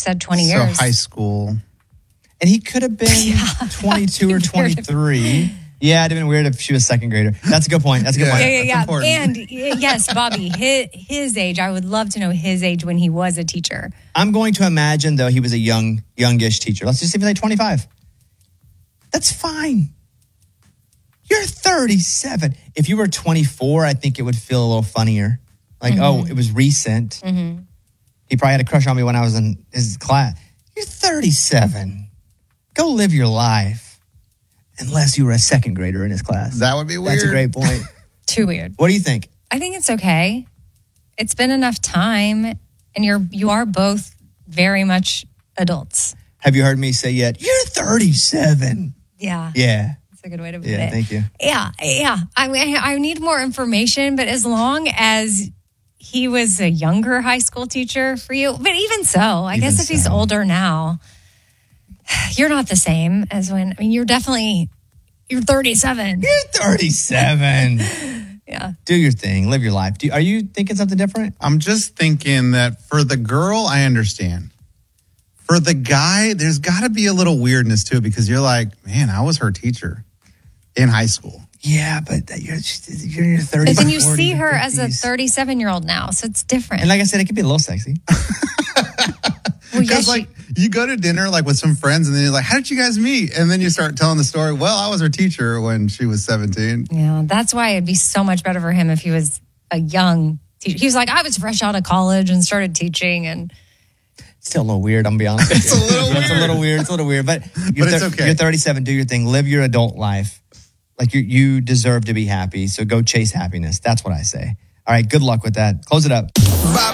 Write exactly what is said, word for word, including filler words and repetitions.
said twenty so years. high school. And he could have been Yeah, twenty-two or twenty-three. Yeah, it'd have been weird if she was second grader. That's a good point. That's a good Yeah. point. Yeah, yeah, That's yeah. important. And y- yes, Bobby, his, his age, I would love to know his age when he was a teacher. I'm going to imagine, though, he was a young, youngish teacher. Let's just say he's like twenty-five. That's fine. You're thirty-seven. If you were twenty-four, I think it would feel a little funnier. Like, mm-hmm. oh, it was recent. Mm-hmm. He probably had a crush on me when I was in his class. You're thirty-seven. Go live your life. Unless you were a second grader in his class. That would be weird. That's a great point. Too weird. What do you think? I think it's okay. It's been enough time, and you're you are both very much adults. Have you heard me say yet? You're thirty-seven. Yeah. Yeah. That's a good way to put Yeah, it. thank you. Yeah, yeah. I mean, I need more information, but as long as he was a younger high school teacher for you, but even so, I Even guess if he's so. older now, you're not the same as when, I mean, you're definitely, you're thirty-seven. You're thirty-seven. Yeah. Do your thing. Live your life. Do, are you thinking something different? I'm just thinking that for the girl, I understand. For the guy, there's got to be a little weirdness to it because you're like, man, I was her teacher in high school. Yeah, but that you're, you're in your thirties. But then you forties, see and her as a fifties. thirty-seven-year-old now, so it's different. And like I said, it could be a little sexy. well, yeah, Because she- like you go to dinner like with some friends and then you're like, how did you guys meet? And then you start telling the story. Well, I was her teacher when she was seventeen. yeah, that's why it'd be so much better for him if he was a young teacher. He was like, I was fresh out of college and started teaching, and Still a little weird, I'm going to be honest with It's you. a little It's a little weird. It's a little weird. But, you're, But it's thir- okay. you're thirty-seven. Do your thing. Live your adult life. Like you, you deserve to be happy. So go chase happiness. That's what I say. All right. Good luck with that. Close it up. Bye.